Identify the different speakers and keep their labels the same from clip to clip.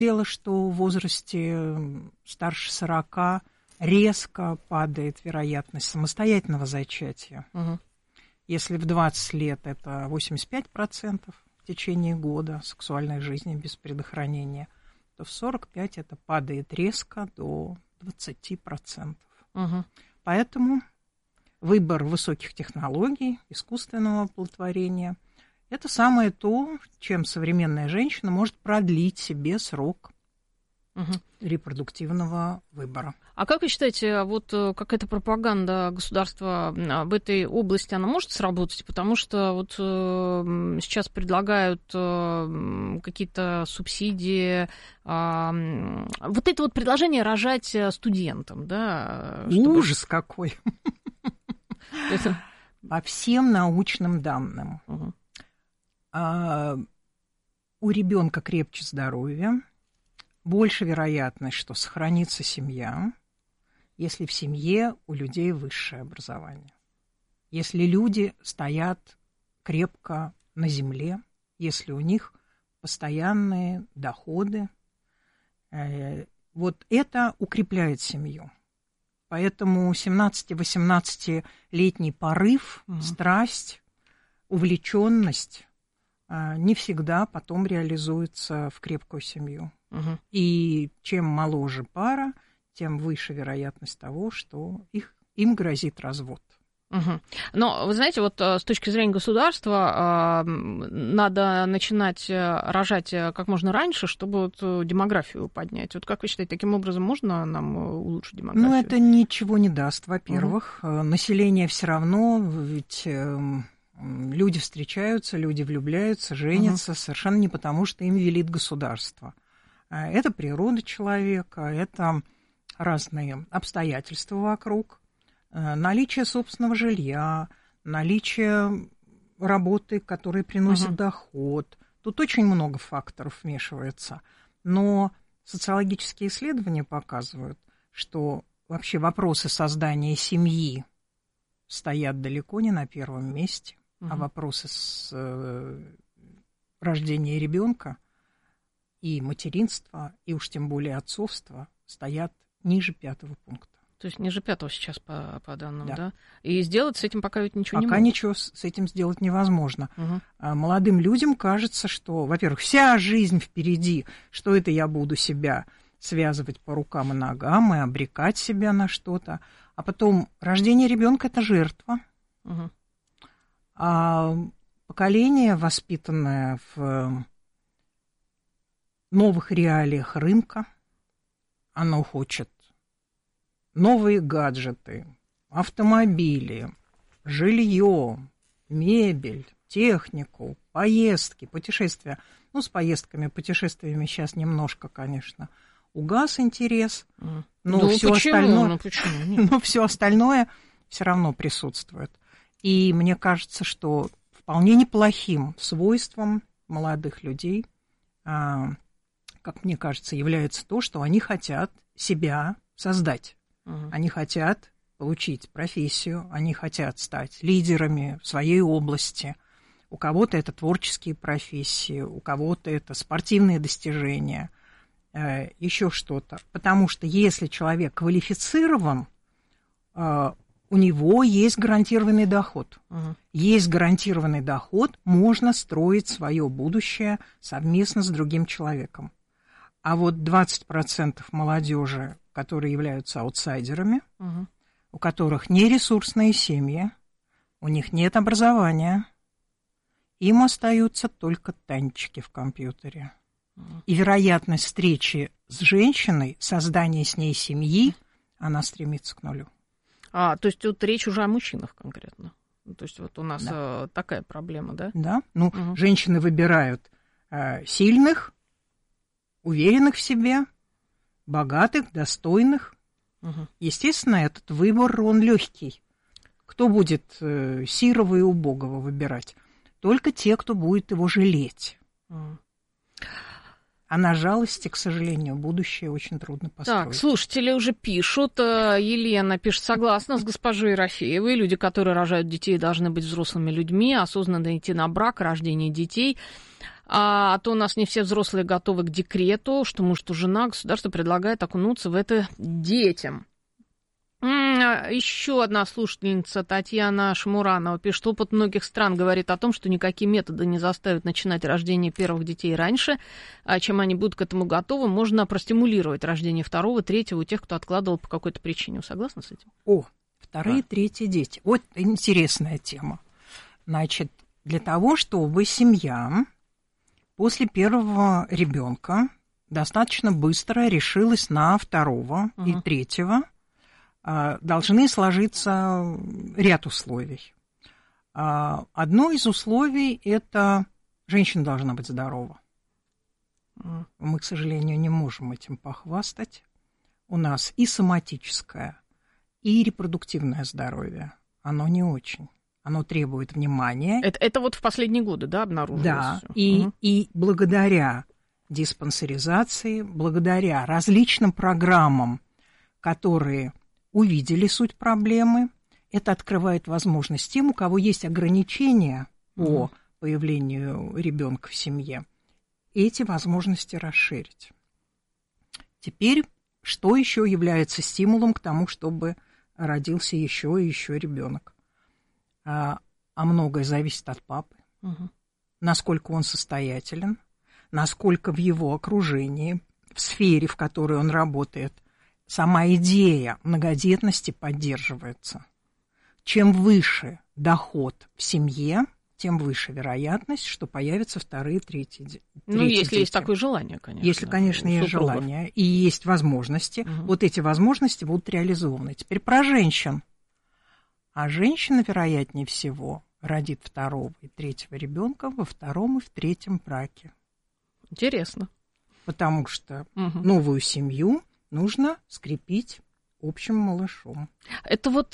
Speaker 1: Дело, что в возрасте старше 40 резко падает вероятность самостоятельного зачатия.
Speaker 2: Угу.
Speaker 1: Если в 20 лет это 85% в течение года сексуальной жизни без предохранения, то в 45 это падает резко до 20%.
Speaker 2: Угу.
Speaker 1: Поэтому выбор высоких технологий, искусственного оплодотворения – это самое то, чем современная женщина может продлить себе срок репродуктивного выбора.
Speaker 2: А как вы считаете, вот какая-то пропаганда государства в этой области, она может сработать? Потому что вот сейчас предлагают какие-то субсидии, вот это вот предложение рожать студентам, да?
Speaker 1: Чтобы... Ужас какой! По всем научным данным. У ребенка крепче здоровье, больше вероятность, что сохранится семья, если в семье у людей высшее образование. Если люди стоят крепко на земле, если у них постоянные доходы, вот это укрепляет семью. Поэтому 17-18-летний порыв, страсть, увлеченность не всегда потом реализуется в крепкую семью. И чем моложе пара, тем выше вероятность того, что им грозит развод.
Speaker 2: Но, вы знаете, вот с точки зрения государства надо начинать рожать как можно раньше, чтобы вот демографию поднять. Вот как вы считаете, таким образом можно нам улучшить демографию?
Speaker 1: Ну, это ничего не даст, во-первых. Население все равно, ведь люди встречаются, люди влюбляются, женятся совершенно не потому, что им велит государство. Это природа человека, это разные обстоятельства вокруг. Наличие собственного жилья, наличие работы, которая приносит доход. Тут очень много факторов вмешивается. Но социологические исследования показывают, что вообще вопросы создания семьи стоят далеко не на первом месте, а вопросы рождения ребенка и материнства, и уж тем более отцовства стоят ниже 5-го пункта.
Speaker 2: То есть ниже 5-го сейчас по данным, да? И сделать с этим пока ведь ничего не
Speaker 1: могут. Пока ничего с этим сделать невозможно. Молодым людям кажется, что, во-первых, вся жизнь впереди, что это я буду себя связывать по рукам и ногам и обрекать себя на что-то. А потом рождение ребенка это жертва. А поколение, воспитанное в новых реалиях рынка, оно хочет новые гаджеты, автомобили, жилье, мебель, технику, поездки, путешествия. Ну, с путешествиями сейчас немножко, конечно, угас интерес, но все остальное, все остальное все равно присутствует. И мне кажется, что вполне неплохим свойством молодых людей, как мне кажется, является то, что они хотят себя создать. Они хотят получить профессию, они хотят стать лидерами в своей области. У кого-то это творческие профессии, у кого-то это спортивные достижения, еще что-то. Потому что если человек квалифицирован, у него есть гарантированный доход. Есть гарантированный доход, можно строить свое будущее совместно с другим человеком. А вот 20% молодежи, которые являются аутсайдерами, у которых нересурсные семьи, у них нет образования, им остаются только танчики в компьютере. И вероятность встречи с женщиной, создания с ней семьи, она стремится к нулю.
Speaker 2: То есть тут речь уже о мужчинах конкретно. То есть вот у нас такая проблема, да?
Speaker 1: Да. Ну, женщины выбирают сильных, уверенных в себе, богатых, достойных. Естественно, этот выбор, он легкий. Кто будет сирого и убогого выбирать? Только те, кто будет его жалеть. А на жалости, к сожалению, будущее очень трудно построить.
Speaker 2: Так, слушатели уже пишут. Елена пишет: согласна с госпожой Ерофеевой. Люди, которые рожают детей, должны быть взрослыми людьми, осознанно идти на брак, рождение детей. А то у нас не все взрослые готовы к декрету, что муж, что жена, государство предлагает окунуться в это детям. Еще одна слушательница, Татьяна Шмуранова, пишет, опыт многих стран говорит о том, что никакие методы не заставят начинать рождение первых детей раньше, чем они будут к этому готовы. Можно простимулировать рождение второго, третьего у тех, кто откладывал по какой-то причине. Вы согласны с этим?
Speaker 1: Вторые, третьи дети. Вот интересная тема. Значит, для того, чтобы семья после первого ребенка достаточно быстро решилась на второго и третьего, должны сложиться ряд условий. Одно из условий – это женщина должна быть здорова. Мы, к сожалению, не можем этим похвастать. У нас и соматическое, и репродуктивное здоровье. Оно не очень. Оно требует внимания.
Speaker 2: Это вот в последние годы, да, обнаружилось?
Speaker 1: Да, и благодаря диспансеризации, благодаря различным программам, которые увидели суть проблемы, это открывает возможность тем, у кого есть ограничения по появлению ребенка в семье, эти возможности расширить. Теперь, что еще является стимулом к тому, чтобы родился еще и еще ребенок? А многое зависит от папы, насколько он состоятелен, насколько в его окружении, в сфере, в которой он работает, сама идея многодетности поддерживается. Чем выше доход в семье, тем выше вероятность, что появятся вторые, третьи дети.
Speaker 2: Если есть такое желание, конечно.
Speaker 1: Если, конечно, есть желание и есть возможности, вот эти возможности будут реализованы. Теперь про женщин. А женщина, вероятнее всего, родит второго и третьего ребенка во втором и в третьем браке.
Speaker 2: Интересно.
Speaker 1: Потому что новую семью нужно скрепить общим малышом.
Speaker 2: Это вот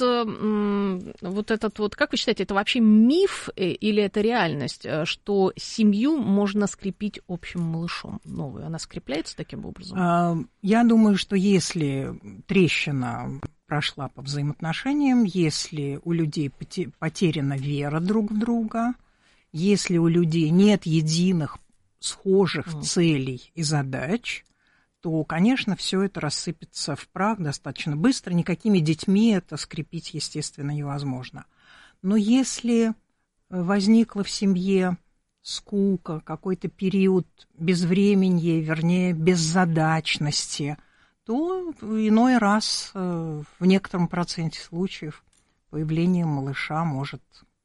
Speaker 2: этот вот, как вы считаете, это вообще миф или это реальность, что семью можно скрепить общим малышом новую? Она скрепляется таким образом?
Speaker 1: Я думаю, что если трещина прошла по взаимоотношениям, если у людей потеряна вера друг в друга, если у людей нет единых схожих целей и задач, то, конечно, все это рассыпется в прах достаточно быстро. Никакими детьми это скрепить, естественно, невозможно. Но если возникла в семье скука, какой-то период безвременья, вернее, беззадачности, то иной раз в некотором проценте случаев появление малыша может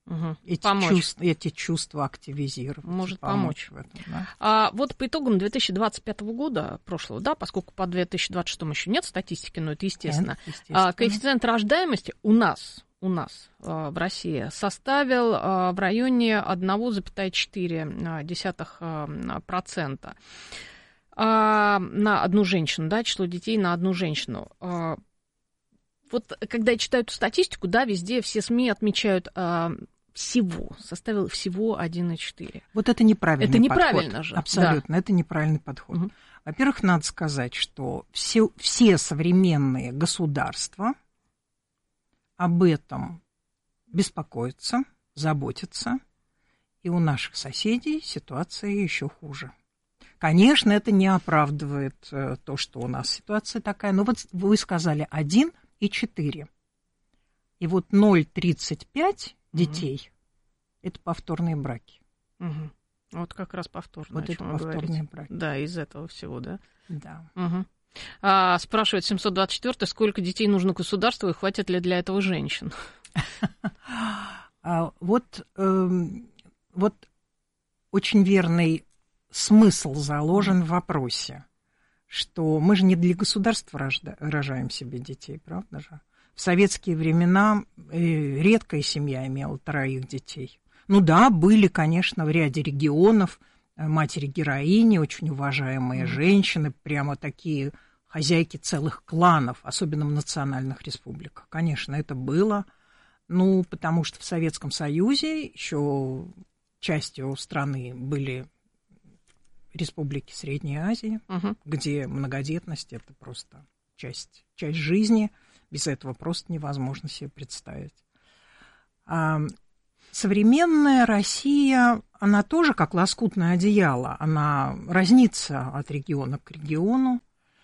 Speaker 1: эти чувства активизировать.
Speaker 2: Может помочь.
Speaker 1: В этом, да?
Speaker 2: Вот по итогам 2025 года прошлого, да, поскольку по 2026 еще нет статистики, но это естественно, коэффициент рождаемости у нас в России составил в районе 1,4% на одну женщину, да, число детей на одну женщину. Вот когда я читаю эту статистику, да, везде все СМИ отмечают составил всего 1,4.
Speaker 1: Вот это неправильный подход.
Speaker 2: Это неправильно же.
Speaker 1: Абсолютно, да. Это неправильный подход. Во-первых, надо сказать, что все современные государства об этом беспокоятся, заботятся, и у наших соседей ситуация еще хуже. Конечно, это не оправдывает то, что у нас ситуация такая, но вот вы сказали 1,4. И вот 0,35 детей это повторные браки.
Speaker 2: Вот как раз повторные.
Speaker 1: Вот это повторные браки.
Speaker 2: Да, из этого всего, да?
Speaker 1: Да.
Speaker 2: Спрашивает 724, сколько детей нужно государству и хватит ли для этого женщин?
Speaker 1: Вот очень верный смысл заложен в вопросе, что мы же не для государства рожаем себе детей, правда же? В советские времена редкая семья имела 3 детей. Ну да, были, конечно, в ряде регионов матери-героини, очень уважаемые женщины, прямо такие хозяйки целых кланов, особенно в национальных республиках. Конечно, это было, потому что в Советском Союзе еще частью страны были республики Средней Азии, где многодетность – это просто часть жизни. Без этого просто невозможно себе представить. современная Россия, она тоже как лоскутное одеяло, она разнится от региона к региону,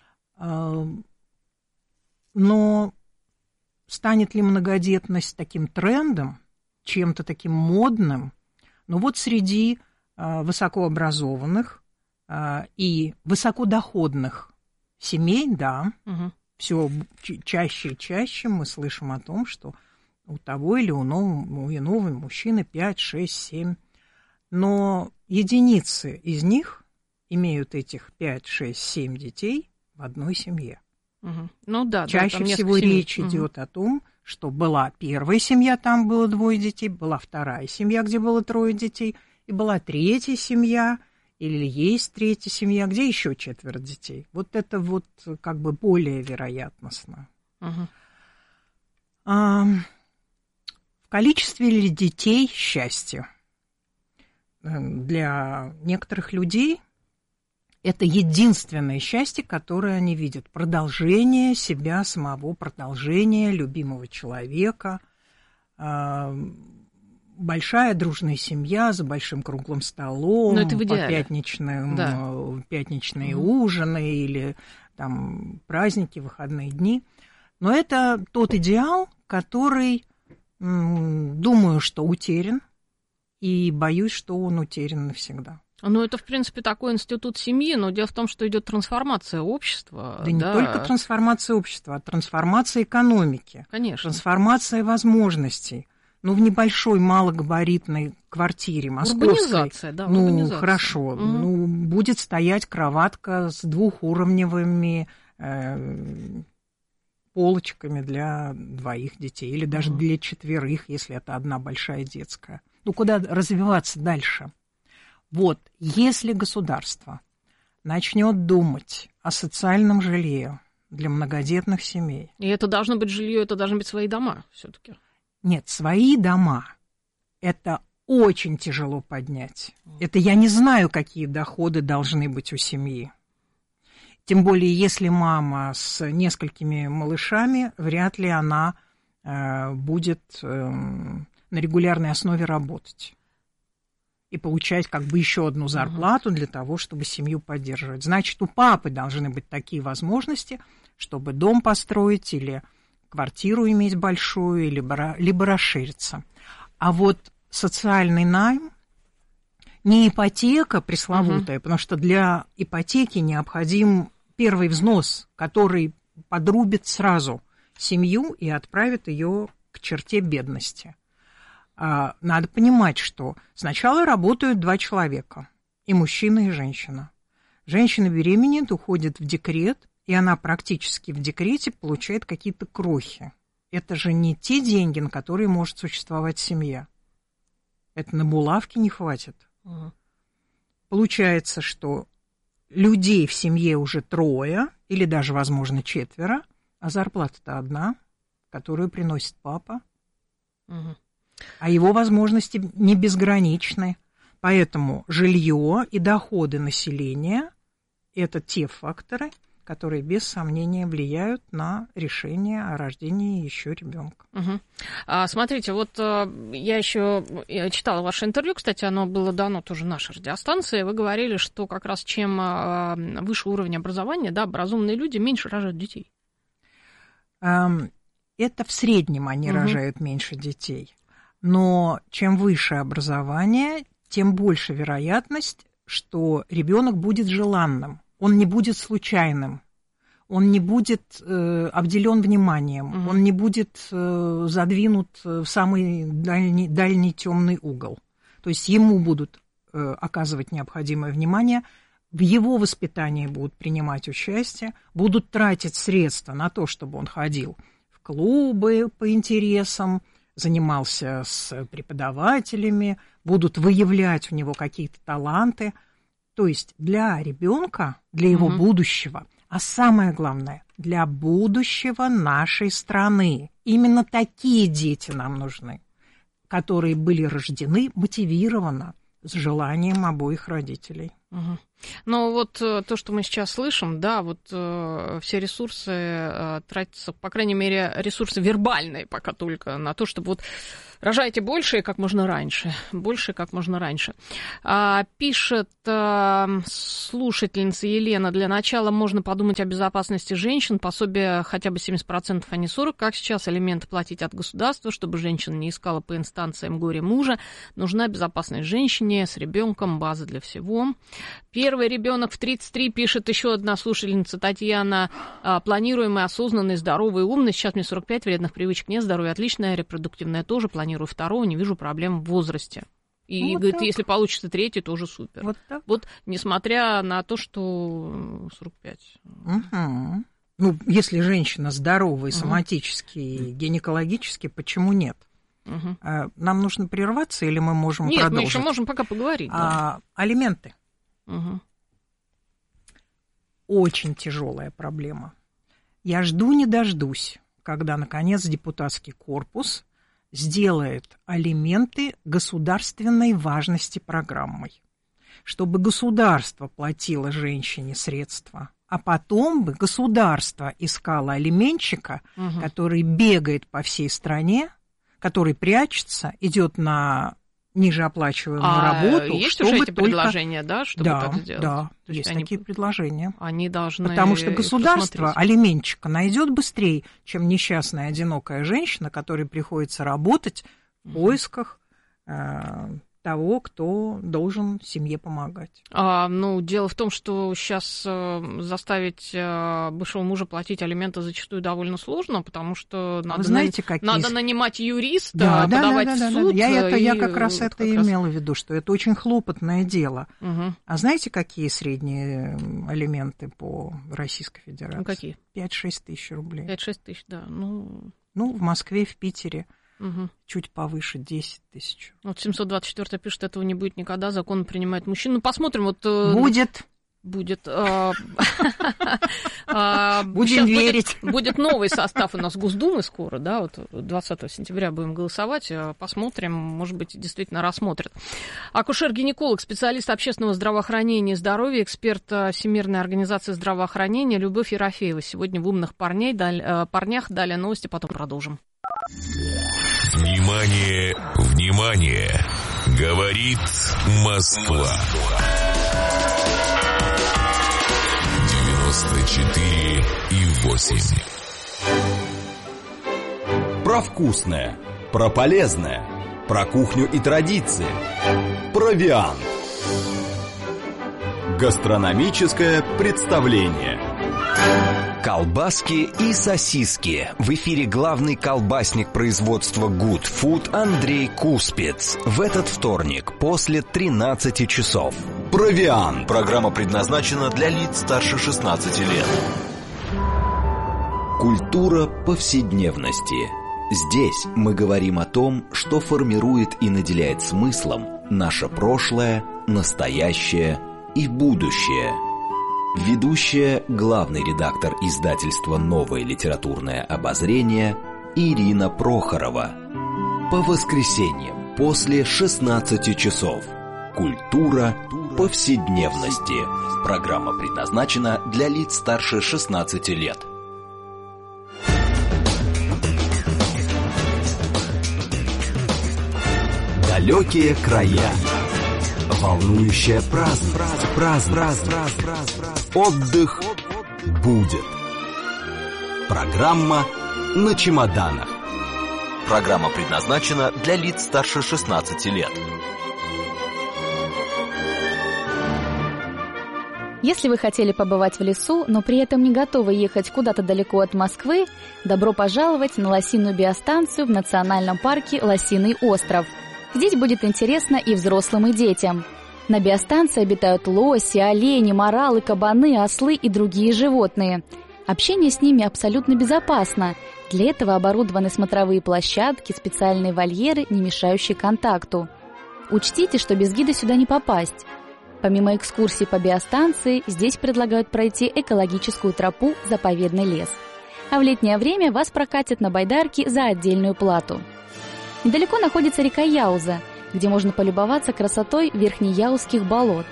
Speaker 1: но станет ли многодетность таким трендом, чем-то таким модным? Ну вот среди высокообразованных и высокодоходных семей, да, все чаще и чаще мы слышим о том, что у того или у иного мужчины 5, 6, 7. Но единицы из них имеют этих 5, 6, 7 детей в одной семье.
Speaker 2: Ну да,
Speaker 1: чаще всего речь идет о том, что была первая семья, там было 2 детей, была вторая семья, где было 3 детей, и была третья семья, или есть третья семья, где еще 4 детей. Вот это вот как бы более вероятностно. В количестве ли детей счастье? Для некоторых людей это единственное счастье, которое они видят. Продолжение себя самого, продолжение любимого человека. Большая дружная семья за большим круглым столом, пятничные ужины или там праздники, выходные дни. Но это тот идеал, который, думаю, что утерян, и боюсь, что он утерян навсегда.
Speaker 2: Ну, это, в принципе, такой институт семьи, но дело в том, что идет трансформация общества.
Speaker 1: Да не только трансформация общества, а трансформация экономики.
Speaker 2: Конечно.
Speaker 1: Трансформация возможностей. Ну, в небольшой малогабаритной квартире московской.
Speaker 2: Урбанизация, да, урбанизация.
Speaker 1: Ну, хорошо. Ну, будет стоять кроватка с 2-уровневыми полочками для 2 детей, или даже для 4, если это одна большая детская. Ну, куда развиваться дальше? Вот, если государство начнет думать о социальном жилье для многодетных семей.
Speaker 2: И это должно быть жилье, это должны быть свои дома все-таки.
Speaker 1: Нет, свои дома это очень тяжело поднять. Это я не знаю, какие доходы должны быть у семьи. Тем более, если мама с несколькими малышами, вряд ли она будет на регулярной основе работать и получать как бы еще одну зарплату для того, чтобы семью поддерживать. Значит, у папы должны быть такие возможности, чтобы дом построить или квартиру иметь большую, либо расшириться. А вот социальный найм, не ипотека пресловутая, потому что для ипотеки необходим первый взнос, который подрубит сразу семью и отправит ее к черте бедности. Надо понимать, что сначала работают 2 человека, и мужчина, и женщина. Женщина беременеет, уходит в декрет, и она практически в декрете получает какие-то крохи. Это же не те деньги, на которые может существовать семья. Это на булавки не хватит. Получается, что людей в семье уже 3, или даже, возможно, 4, а зарплата-то одна, которую приносит папа. А его возможности не безграничны. Поэтому жилье и доходы населения – это те факторы, которые без сомнения влияют на решение о рождении еще ребенка.
Speaker 2: Смотрите, вот я еще читала ваше интервью, кстати, оно было дано тоже нашей радиостанции. Вы говорили, что как раз чем выше уровень образования, да, образованные люди меньше рожают детей.
Speaker 1: Это в среднем они рожают меньше детей. Но чем выше образование, тем больше вероятность, что ребенок будет желанным. Он не будет случайным, он не будет обделен вниманием, он не будет задвинут в самый дальний темный угол. То есть ему будут оказывать необходимое внимание, в его воспитании будут принимать участие, будут тратить средства на то, чтобы он ходил в клубы по интересам, занимался с преподавателями, будут выявлять у него какие-то таланты. То есть для ребенка, для его будущего, а самое главное, для будущего нашей страны. Именно такие дети нам нужны, которые были рождены мотивированно, с желанием обоих родителей.
Speaker 2: Угу. Ну, вот то, что мы сейчас слышим, да, вот все ресурсы тратятся, по крайней мере, ресурсы вербальные пока только на то, чтобы вот рожайте больше и как можно раньше. Больше и как можно раньше. Пишет слушательница Елена, для начала можно подумать о безопасности женщин, пособие хотя бы 70%, а не 40%, как сейчас, алименты платить от государства, чтобы женщина не искала по инстанциям горе мужа. Нужна безопасность женщине с ребенком, база для всего. Первый ребенок в 33, пишет еще одна слушательница Татьяна. Планируемый, осознанный, здоровый, умный. Сейчас мне 45, вредных привычек нет, здоровье отличное, репродуктивное тоже. Планирую второго, не вижу проблем в возрасте. И вот говорит, так. Если получится третий, тоже супер. Вот, так. Вот несмотря на то, что 45.
Speaker 1: Угу. Ну, если женщина здоровая, соматически, гинекологически, почему нет? Угу. Нам нужно прерваться или мы можем продолжить?
Speaker 2: Нет, мы еще можем пока поговорить. Да.
Speaker 1: Алименты.
Speaker 2: Угу.
Speaker 1: Очень тяжелая проблема. Я жду не дождусь, когда, наконец, депутатский корпус сделает алименты государственной важности программой, чтобы государство платило женщине средства, а потом бы государство искало алименщика, который бегает по всей стране, который прячется, идет на нижеоплачиваемую работу.
Speaker 2: Есть
Speaker 1: чтобы
Speaker 2: уже эти предложения, да, чтобы так сделать?
Speaker 1: Да, есть такие предложения.
Speaker 2: Они должны.
Speaker 1: Потому что государство алименщика найдет быстрее, чем несчастная одинокая женщина, которой приходится работать в поисках того, кто должен семье помогать.
Speaker 2: Дело в том, что сейчас заставить бывшего мужа платить алименты зачастую довольно сложно, потому что надо нанимать юриста, подавать в суд.
Speaker 1: Я как раз это и имела в виду, что это очень хлопотное дело.
Speaker 2: Угу.
Speaker 1: А знаете, какие средние алименты по Российской Федерации?
Speaker 2: Какие?
Speaker 1: 5-6 тысяч рублей.
Speaker 2: 5-6 тысяч, да.
Speaker 1: В Москве, в Питере. Чуть повыше 10 тысяч.
Speaker 2: Вот 724 пишет, этого не будет никогда, закон принимает мужчин. Посмотрим.
Speaker 1: Будет.
Speaker 2: Будем
Speaker 1: верить.
Speaker 2: Будет новый состав у нас Госдумы скоро, да, 20 сентября будем голосовать. Посмотрим, может быть, действительно рассмотрят. Акушер-гинеколог, специалист общественного здравоохранения и здоровья, эксперт Всемирной организации здравоохранения Любовь Ерофеева. Сегодня в «Умных парнях». Далее новости, потом продолжим.
Speaker 3: Внимание, внимание! Говорит Москва. 94,8.
Speaker 4: Про вкусное, про полезное, про кухню и традиции. Провиант. Гастрономическое представление. Колбаски и сосиски. В эфире главный колбасник производства Good Food Андрей Куспец. В этот вторник после 13 часов. Провиант. Программа предназначена для лиц старше 16 лет. Культура повседневности. Здесь мы говорим о том, что формирует и наделяет смыслом наше прошлое, настоящее и будущее. Ведущая, главный редактор издательства «Новое литературное обозрение» Ирина Прохорова. По воскресеньям после 16 часов. Культура повседневности. Программа предназначена для лиц старше 16 лет. Далекие края. Волнующее празднование. Отдых будет. Программа на чемоданах. Программа предназначена для лиц старше 16 лет.
Speaker 5: Если вы хотели побывать в лесу, но при этом не готовы ехать куда-то далеко от Москвы, добро пожаловать на лосиную биостанцию в национальном парке Лосиный остров. Здесь будет интересно и взрослым, и детям. На биостанции обитают лоси, олени, моралы, кабаны, ослы и другие животные. Общение с ними абсолютно безопасно. Для этого оборудованы смотровые площадки, специальные вольеры, не мешающие контакту. Учтите, что без гида сюда не попасть. Помимо экскурсий по биостанции, здесь предлагают пройти экологическую тропу «Заповедный лес». А в летнее время вас прокатят на байдарке за отдельную плату. Недалеко находится река Яуза, где можно полюбоваться красотой верхнеяузских болот.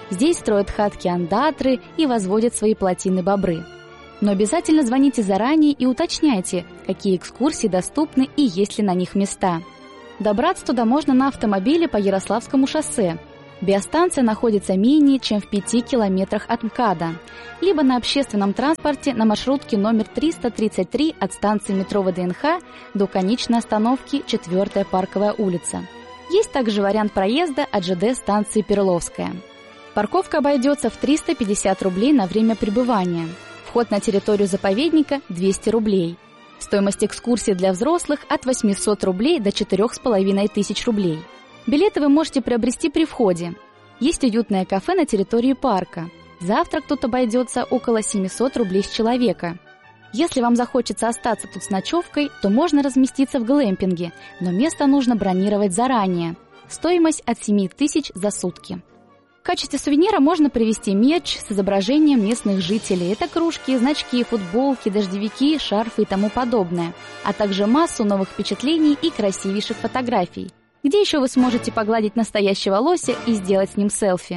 Speaker 5: Здесь строят хатки-андатры и возводят свои плотины-бобры. Но обязательно звоните заранее и уточняйте, какие экскурсии доступны и есть ли на них места. Добраться туда можно на автомобиле по Ярославскому шоссе. Биостанция находится менее чем в 5 километрах от МКАДа, либо на общественном транспорте на маршрутке номер 333 от станции метро ВДНХ до конечной остановки 4-я Парковая улица. Есть также вариант проезда от ЖД станции Перловская. Парковка обойдется в 350 рублей на время пребывания. Вход на территорию заповедника – 200 рублей. Стоимость экскурсии для взрослых – от 800 рублей до 4500 рублей. Билеты вы можете приобрести при входе. Есть уютное кафе на территории парка. Завтрак тут обойдется около 700 рублей с человека. Если вам захочется остаться тут с ночевкой, то можно разместиться в глэмпинге, но место нужно бронировать заранее. Стоимость от 7000 за сутки. В качестве сувенира можно привезти мерч с изображением местных жителей. Это кружки, значки, футболки, дождевики, шарфы и тому подобное. А также массу новых впечатлений и красивейших фотографий. Где еще вы сможете погладить настоящего лося и сделать с ним селфи?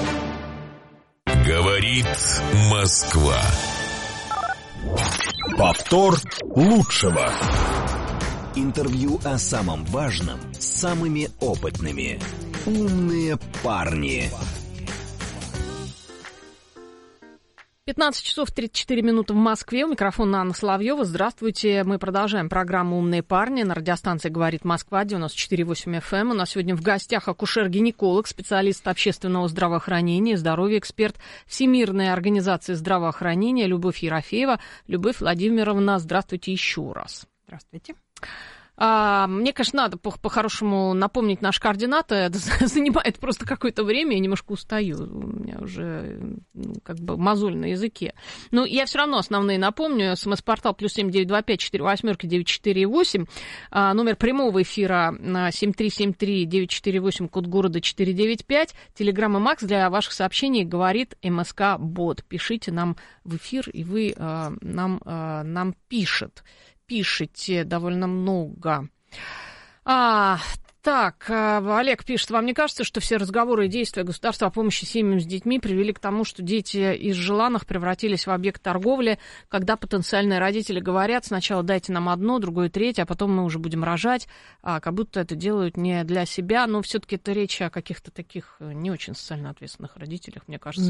Speaker 3: Говорит Москва.
Speaker 4: Повтор лучшего. Интервью о самом важном с самыми опытными. Умные парни.
Speaker 2: 15 часов 34 минуты в Москве. У микрофона Анна Соловьева. Здравствуйте. Мы продолжаем программу «Умные парни» на радиостанции «Говорит Москва», 94,8 FM. У нас сегодня в гостях акушер-гинеколог, специалист общественного здравоохранения и здоровья, эксперт Всемирной организации здравоохранения Любовь Ерофеева. Любовь Владимировна, здравствуйте еще раз.
Speaker 1: Здравствуйте.
Speaker 2: Мне, конечно, надо по-хорошему напомнить наши координаты. Это занимает просто какое-то время, я немножко устаю. У меня уже как бы мозоль на языке. Но я все равно основные напомню. СМС-портал +7 925 48 948. Номер прямого эфира 7373 948, код города 495. Телеграмма Макс для ваших сообщений говорит МСК-бот. Пишите нам в эфир, и вы нам пишете довольно много. Так, Олег пишет, вам не кажется, что все разговоры и действия государства о помощи семьям с детьми привели к тому, что дети из желанных превратились в объект торговли, когда потенциальные родители говорят, сначала дайте нам одно, другое, третье, а потом мы уже будем рожать, как будто это делают не для себя, но все-таки это речь о каких-то таких не очень социально ответственных родителях, мне кажется.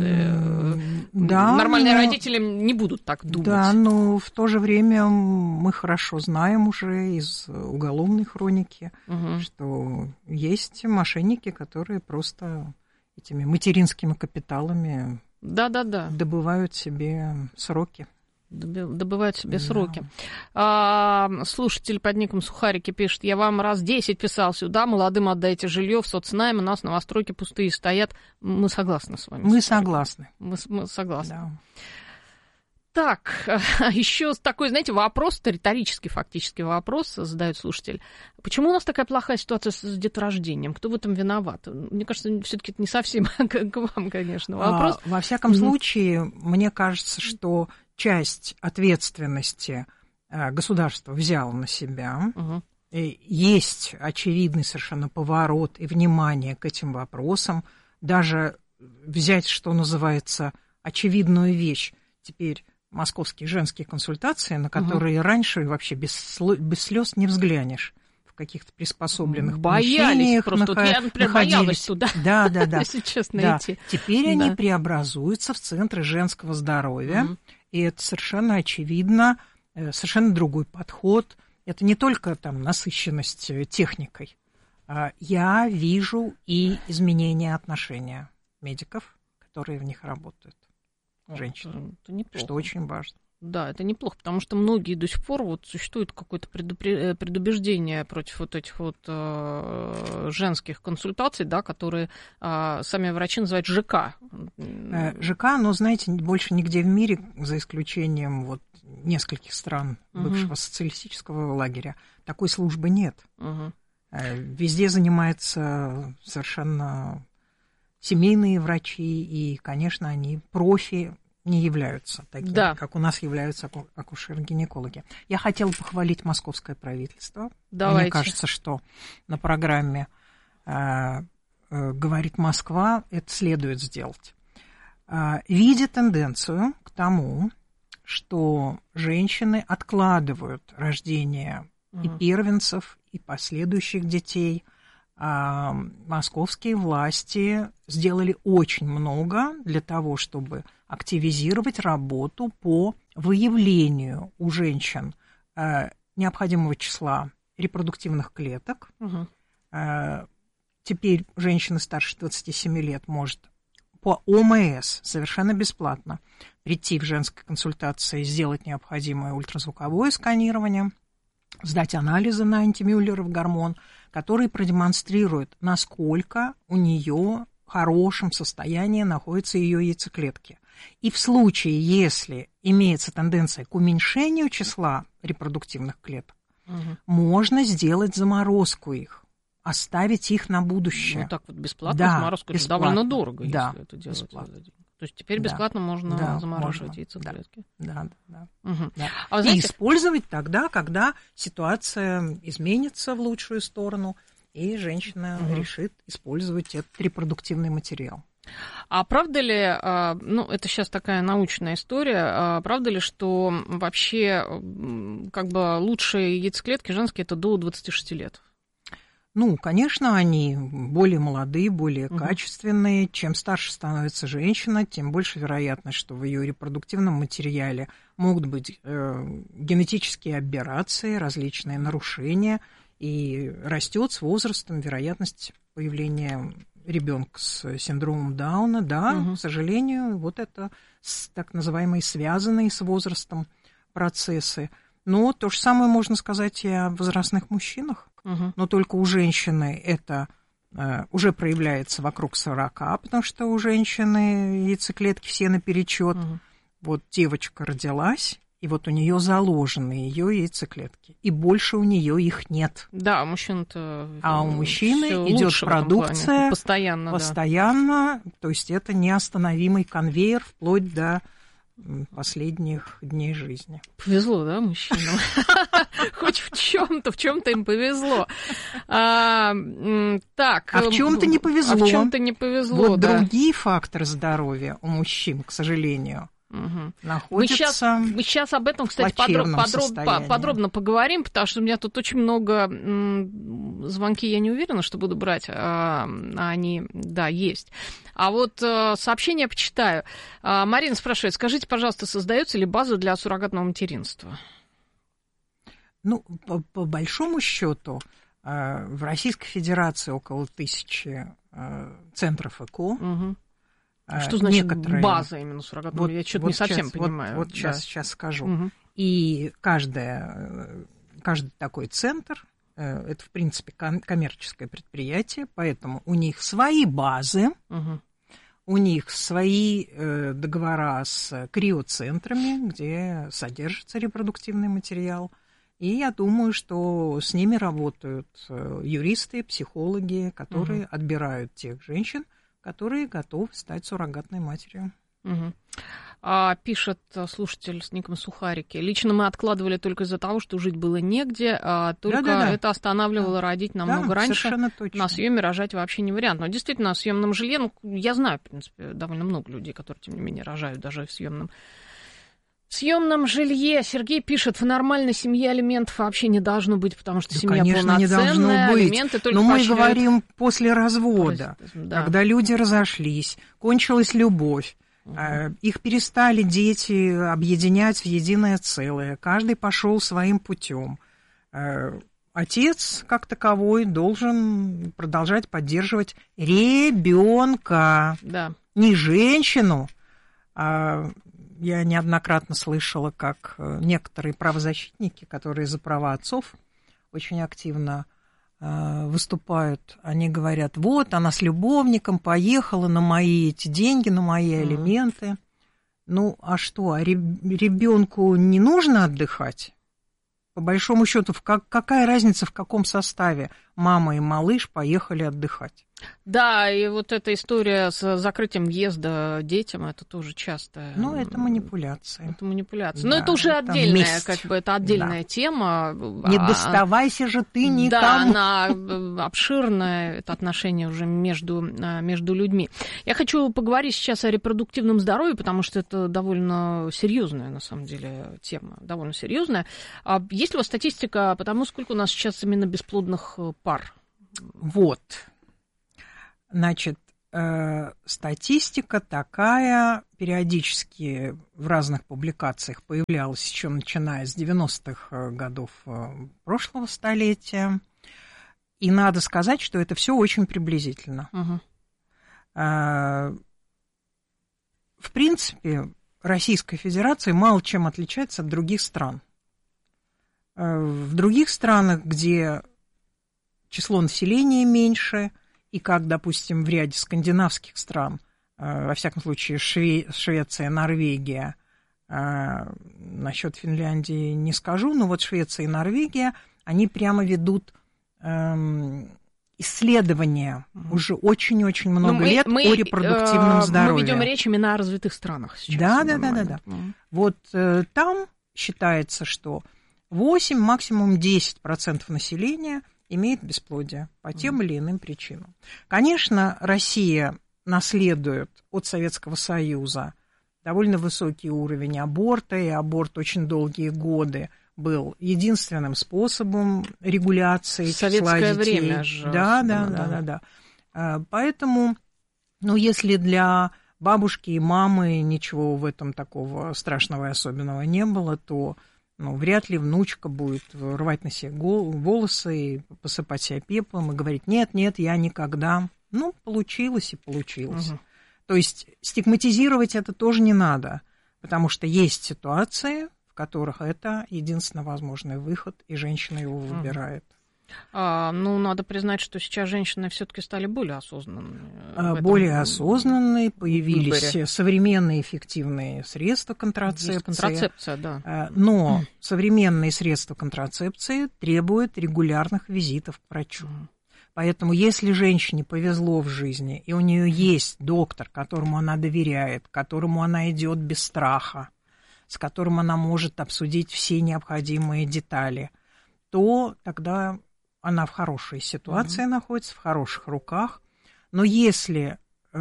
Speaker 2: Да, нормальные родители не будут так думать.
Speaker 1: Да, но в то же время мы хорошо знаем уже из уголовной хроники, что есть мошенники, которые просто этими материнскими капиталами добывают себе сроки.
Speaker 2: Добывают себе сроки. Слушатель под ником Сухарики пишет, я вам раз 10 писал сюда, молодым отдайте жилье в соцнайм, у нас новостройки пустые стоят. Мы согласны с вами.
Speaker 1: Мы согласны.
Speaker 2: Мы согласны.
Speaker 1: Да.
Speaker 2: Так, еще такой, знаете, вопрос, это риторический фактически вопрос, задает слушатель. Почему у нас такая плохая ситуация с деторождением? Кто в этом виноват? Мне кажется, все-таки это не совсем к вам, конечно, вопрос.
Speaker 1: Во всяком случае, мне кажется, что часть ответственности государство взяло на себя. Есть очевидный совершенно поворот и внимание к этим вопросам. Даже взять, что называется, очевидную вещь. Теперь московские женские консультации, на которые раньше вообще без слез не взглянешь. В каких-то приспособленных помещениях
Speaker 2: я, например, боялась туда,
Speaker 1: если
Speaker 2: честно, идти.
Speaker 1: Теперь они преобразуются в центры женского здоровья, и это совершенно очевидно, совершенно другой подход. Это не только там насыщенность техникой. Я вижу и изменение отношения медиков, которые в них работают. Женщин, что очень важно.
Speaker 2: Да, это неплохо, потому что многие до сих пор вот существует какое-то предубеждение против вот этих вот женских консультаций, да, которые сами врачи называют ЖК.
Speaker 1: ЖК, но, знаете, больше нигде в мире, за исключением вот нескольких стран бывшего социалистического лагеря, такой службы нет. Везде занимаются совершенно семейные врачи, и, конечно, они профи не являются такими, как у нас являются акушеры-гинекологи. Я хотела похвалить московское правительство.
Speaker 2: Давайте.
Speaker 1: Мне кажется, что на программе говорит Москва, это следует сделать. Видя тенденцию к тому, что женщины откладывают рождение и первенцев, и последующих детей, московские власти сделали очень много для того, чтобы активизировать работу по выявлению у женщин необходимого числа репродуктивных клеток. Теперь женщина старше 27 лет может по ОМС совершенно бесплатно прийти в женской консультации, сделать необходимое ультразвуковое сканирование, сдать анализы на антимюллеров гормон, который продемонстрирует, насколько у нее в хорошем состоянии находятся ее яйцеклетки. И в случае, если имеется тенденция к уменьшению числа репродуктивных клеток, можно сделать заморозку их, оставить их на будущее.
Speaker 2: Ну так вот бесплатно, да, заморозку, это довольно дорого,
Speaker 1: да,
Speaker 2: если это делать.
Speaker 1: Бесплатно.
Speaker 2: То есть теперь бесплатно можно замораживать
Speaker 1: можно.
Speaker 2: Яйцеклетки.
Speaker 1: Да.
Speaker 2: Да.
Speaker 1: А вы знаете, и использовать тогда, когда ситуация изменится в лучшую сторону, и женщина решит использовать этот репродуктивный материал.
Speaker 2: А правда ли, ну, это сейчас такая научная история, правда ли, что вообще как бы лучшие яйцеклетки женские это до 26 лет?
Speaker 1: Ну, конечно, они более молодые, более качественные. Чем старше становится женщина, тем больше вероятность, что в ее репродуктивном материале могут быть генетические аберрации, различные нарушения, и растет с возрастом вероятность появления ребенка с синдромом Дауна. Да, к сожалению, вот это так называемые связанные с возрастом процессы. Но то же самое можно сказать и о возрастных мужчинах. Но только у женщины это уже проявляется вокруг 40, потому что у женщины яйцеклетки все наперечет. Вот девочка родилась, и вот у нее заложены ее яйцеклетки, и больше у нее их нет.
Speaker 2: Да, у мужчин-то.
Speaker 1: А у мужчины идет продукция постоянно, то есть это неостановимый конвейер вплоть до последних дней жизни.
Speaker 2: Повезло, да, мужчинам? Хоть в чем-то им повезло. Так.
Speaker 1: А в чем-то не повезло.
Speaker 2: А в чем-то не повезло,
Speaker 1: вот да. Другие факторы здоровья у мужчин, к сожалению, находятся.
Speaker 2: Мы сейчас об этом, кстати, подробно поговорим, потому что у меня тут очень много звонки, я не уверена, что буду брать, они, да, есть. А вот сообщение почитаю. Марина спрашивает, скажите, пожалуйста, создается ли база для суррогатного материнства?
Speaker 1: Ну, по большому счету, в Российской Федерации около 1000 центров ЭКО.
Speaker 2: Что значит база именно суррогатного? Я что-то не совсем понимаю.
Speaker 1: Вот сейчас скажу. И каждый такой центр, это, в принципе, коммерческое предприятие, поэтому у них свои базы, у них свои договора с криоцентрами, где содержится репродуктивный материал. И я думаю, что с ними работают юристы, психологи, которые отбирают тех женщин, которые готовы стать суррогатной матерью.
Speaker 2: Пишет слушатель с ником Сухарики. Лично мы откладывали только из-за того, что жить было негде, только это останавливало родить намного раньше. На съеме рожать вообще не вариант. Но действительно, на съемном жилье, ну, я знаю, в принципе, довольно много людей, которые, тем не менее, рожают даже в съемном жилье. Сергей пишет, в нормальной семье алиментов вообще не должно быть, потому что семья
Speaker 1: конечно, не должно быть.
Speaker 2: Алименты только
Speaker 1: но мы говорим после развода, когда люди разошлись, кончилась любовь, их перестали дети объединять в единое целое, каждый пошел своим путем. Отец, как таковой, должен продолжать поддерживать ребенка, не женщину. Я неоднократно слышала, как некоторые правозащитники, которые за права отцов очень активно выступают, они говорят, вот она с любовником поехала на мои эти деньги, на мои алименты. Ну, а что, ребенку не нужно отдыхать? По большому счету, какая разница, в каком составе мама и малыш поехали отдыхать?
Speaker 2: Да, и вот эта история с закрытием въезда детям, это тоже часто.
Speaker 1: Ну, это манипуляция.
Speaker 2: Это манипуляция.
Speaker 1: Да,
Speaker 2: но это уже
Speaker 1: это
Speaker 2: отдельная,
Speaker 1: месть.
Speaker 2: как бы, это отдельная тема.
Speaker 1: Не доставайся же ты никому.
Speaker 2: Да, она обширная, это отношение уже между людьми. Я хочу поговорить сейчас о репродуктивном здоровье, потому что это довольно серьезная, на самом деле, тема, довольно серьезная. Есть ли у вас статистика по тому, сколько у нас сейчас именно бесплодных пар?
Speaker 1: Вот. Значит, статистика такая, периодически в разных публикациях появлялась еще начиная с 90-х годов прошлого столетия. И надо сказать, что это все очень приблизительно.
Speaker 2: Угу.
Speaker 1: В принципе, Российская Федерация мало чем отличается от других стран. В других странах, где число населения меньше, и как, допустим, в ряде скандинавских стран, во всяком случае, Швеция, Норвегия, насчет Финляндии не скажу, но вот Швеция и Норвегия, они прямо ведут исследования уже очень-очень много лет о репродуктивном здоровье.
Speaker 2: Мы ведем речь именно о развитых странах сейчас.
Speaker 1: Да. Вот там считается, что 8, максимум 10% населения имеет бесплодие по тем или иным причинам. Конечно, Россия наследует от Советского Союза довольно высокий уровень аборта, и аборт очень долгие годы был единственным способом регуляции числа детей. В
Speaker 2: советское время же.
Speaker 1: Да. Поэтому, если для бабушки и мамы ничего в этом такого страшного и особенного не было, то вряд ли внучка будет рвать на себе волосы и посыпать себя пеплом и говорить: нет, я никогда. Получилось и получилось. Угу. То есть стигматизировать это тоже не надо, потому что есть ситуации, в которых это единственно возможный выход, и женщина его выбирает.
Speaker 2: Надо признать, что сейчас женщины все-таки стали более осознанными.
Speaker 1: Более осознанные, появились современные эффективные средства контрацепции.
Speaker 2: Есть контрацепция, да.
Speaker 1: Но современные средства контрацепции требуют регулярных визитов к врачу. Поэтому если женщине повезло в жизни, и у нее есть доктор, которому она доверяет, к которому она идет без страха, с которым она может обсудить все необходимые детали, то тогда она в хорошей ситуации находится, в хороших руках. Но если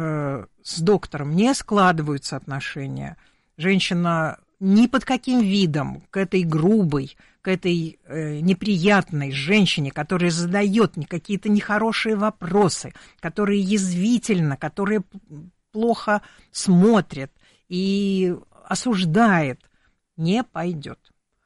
Speaker 1: с доктором не складываются отношения, женщина ни под каким видом к этой грубой, к этой неприятной женщине, которая задает какие-то нехорошие вопросы, которая язвительна, которая плохо смотрит и осуждает, не пойдет.